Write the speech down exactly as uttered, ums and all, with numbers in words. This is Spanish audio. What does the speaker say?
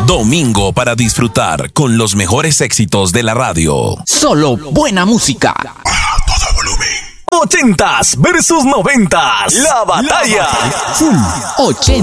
Domingo para disfrutar con los mejores éxitos de la radio. Solo buena música. A todo volumen. Ochentas versus noventas. La batalla. Full ochenta.